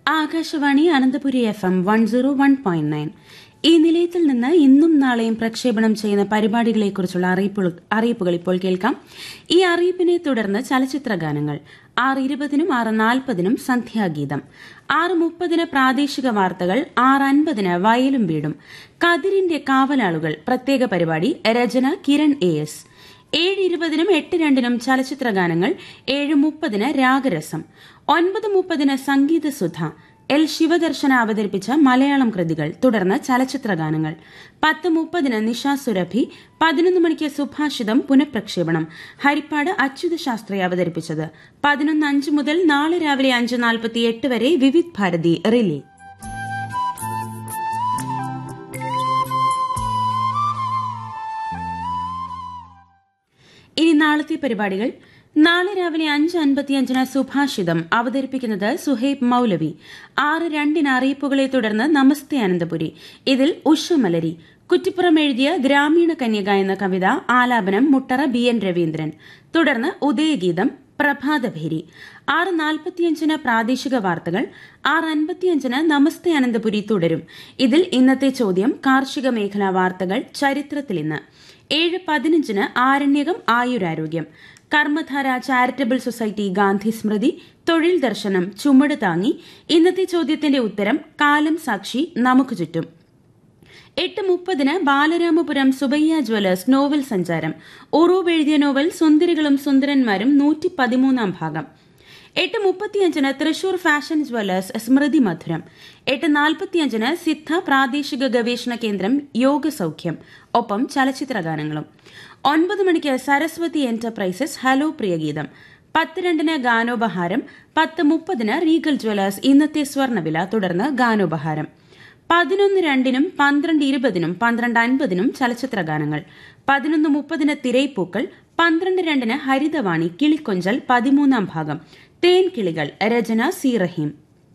Akashvani Ananthapuri FM 101.9. ഈ നിലയത്തിൽ നിന്ന് ഇന്നും നാളെയും പ്രക്ഷേപണം ചെയ്യുന്ന പരിപാടികളെക്കുറിച്ചുള്ള അറിയിപ്പുകൾ ഇപ്പോൾ കേൾക്കാം. ഈ അറിയിപ്പിനെ തുടർന്ന് ചലച്ചിത്ര ഗാനങ്ങൾ 6:20-നും 6:40-നും സന്ധ്യാഗീതം, 6:30-ന് പ്രാദേശിക വാർത്തകൾ, 6:50-ന് വയലും വീടും, കതിരിന്റെ കാവലാളുകൾ പ്രത്യേക പരിപാടി, രചന കിരൺ AS, 7:20-നും 8:02-നും ചലച്ചിത്ര ഗാനങ്ങൾ, 7:30-ന് രാഗരസം, 9:30-ന് സംഗീതസുധ, എൽ ശിവദർശന അവതരിപ്പിച്ച മലയാളം കൃതികൾ, തുടർന്ന് ചലച്ചിത്ര ഗാനങ്ങൾ, 10:30-ന് നിശാ സുരഭി, 11 മണിക്ക് സുഭാഷിതം പുനഃപ്രക്ഷേപണം, ഹരിപ്പാട് അച്യുത ശാസ്ത്രി അവതരിപ്പിച്ചത്, 11:05 മുതൽ നാളെ രാവിലെ 5:48 വരെ വിവിധ് ഭാരതി റിലേ. ഇനി നാളത്തെ പരിപാടികൾ. നാളെ രാവിലെ 5:55-ന് സുഭാഷിതം അവതരിപ്പിക്കുന്നത് സുഹൈബ് മൌലവി. 6:02-ന് അറിയിപ്പുകളെ തുടർന്ന് നമസ്തേ അനന്തപുരി. ഇതിൽ ഉഷമലരി, കുറ്റിപ്പുറം എഴുതിയ ഗ്രാമീണ കന്യക എന്ന കവിത ആലാപനം മുട്ടറ BN രവീന്ദ്രൻ. തുടർന്ന് ഉദയഗീതം, പ്രഭാതഭേരി. 6:45-ന് പ്രാദേശിക വാർത്തകൾ, 6:55-ന് നമസ്തേ അനന്തപുരി തുടരും. ഇതിൽ ഇന്നത്തെ ചോദ്യം, കാർഷിക മേഖലാ വാർത്തകൾ, ചരിത്രത്തിൽ ഇന്ന്. 7:15-ന് ആരണ്യകം ആയുരാരോഗ്യം, കർമ്മധാര ചാരിറ്റബിൾ സൊസൈറ്റി ഗാന്ധി സ്മൃതി, തൊഴിൽ ദർശനം, ചുമട് താങ്ങി, ഇന്നത്തെ ചോദ്യത്തിന്റെ ഉത്തരം, കാലം സാക്ഷി, നമുക്ക് ചുറ്റും. 8:30-ന് ബാലരാമപുരം സുബയ്യ ജ്വല്ലേഴ്സ് നോവൽ സഞ്ചാരം, ഉറൂബ് എഴുതിയ നോവൽ സുന്ദരികളും സുന്ദരന്മാരും 113-ാം ഭാഗം. 8:35-ന് തൃശൂർ ഫാഷൻ ജ്വല്ലേഴ്സ് സ്മൃതി മധുരം. 8:45-ന് സിദ്ധ പ്രാദേശിക ഗവേഷണ കേന്ദ്രം യോഗസൌഖ്യം, ഒപ്പം ചലച്ചിത്ര ഗാനങ്ങളും. 9 മണിക്ക് Saraswati enterprises hello Priyageetham. 10:02-ന് ഗാനോപഹാരം, 10:30-ന് Regal Jewellers ഇന്നത്തെ സ്വർണ്ണവില, തുടർന്ന് ഗാനോപഹാരം. 11:02-നും 12:20-നും 12:50-നും ചലച്ചിത്ര ഗാനങ്ങൾ. 11:30-ന് തിരൈപ്പൂക്കൾ, 12:02-ന് ഹരിതവാണി കിളിക്കൊഞ്ചൽ 13-ാം ഭാഗം, തേൻ കിളികൾ, രചന സി റഹീം.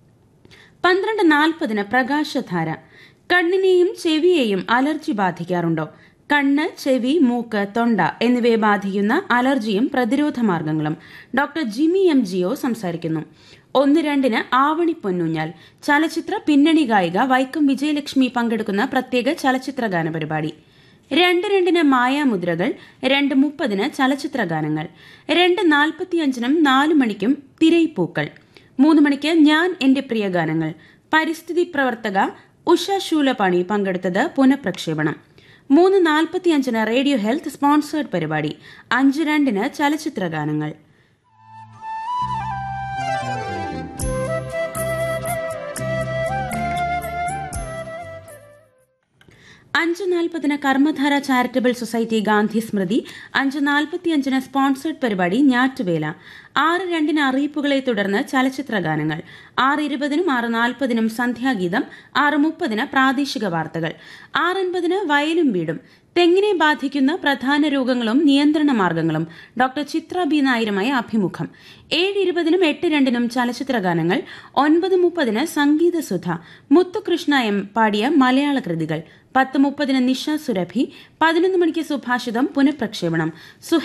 12:40-ന് പ്രകാശധാര. കണ്ണിനെയും ചെവിയെയും അലർജി ബാധിക്കാറുണ്ടോ? കണ്ണ്, ചെവി, മൂക്ക്, തൊണ്ട എന്നിവയെ ബാധിക്കുന്ന അലർജിയും പ്രതിരോധ മാർഗങ്ങളും. Doctor Jimmy M. ജിയോ സംസാരിക്കുന്നു. 1:02-ന് ആവണി പൊന്നൂഞ്ഞാൽ, ചലച്ചിത്ര പിന്നണി ഗായിക വൈക്കം വിജയലക്ഷ്മി പങ്കെടുക്കുന്ന പ്രത്യേക ചലച്ചിത്ര ഗാന പരിപാടി. 2:02-ന് മായാമുദ്രകൾ, 2:30-ന് ചലച്ചിത്ര ഗാനങ്ങൾ, 2:45-നും 4 മണിക്കും തിരൈപ്പൂക്കൾ, 3 മണിക്ക് ഞാൻ എന്റെ പ്രിയ ഗാനങ്ങൾ, പരിസ്ഥിതി പ്രവർത്തക ഉഷ ശൂലപാണി പങ്കെടുത്തത് പുനഃപ്രക്ഷേപണം. 3:45-ന് റേഡിയോ ഹെൽത്ത് സ്പോൺസേർഡ് പരിപാടി. 5:02-ന് ചലച്ചിത്ര ഗാനങ്ങൾ. 5:40-ന് കർമ്മധാര ചാരിറ്റബിൾ സൊസൈറ്റി ഗാന്ധി സ്മൃതി. 5:45-ന് സ്പോൺസേർഡ് പരിപാടി ഞാറ്റുവേല. 6:02-ന് അറിയിപ്പുകളെ തുടർന്ന് ചലച്ചിത്ര ഗാനങ്ങൾ. 6:20-നും 6:40-നും സന്ധ്യാഗീതം, 6:30-ന് പ്രാദേശിക വാർത്തകൾ, 6:50-ന് വയലും വീടും, തെങ്ങിനെ ബാധിക്കുന്ന പ്രധാന രോഗങ്ങളും നിയന്ത്രണ മാർഗങ്ങളും, ഡോക്ടർ ചിത്ര B. നായരുമായി അഭിമുഖം. 7:20-നും 8:02-നും ചലച്ചിത്ര ഗാനങ്ങൾ. 9:30-ന് സംഗീതസുധ, മുത്തുകൃഷ്ണ M. പാടിയ മലയാള കൃതികൾ. 10:30-ന് നിശാ സുരഭി, 11 മണിക്ക് സുഭാഷിതം പുനഃപ്രക്ഷേപണം.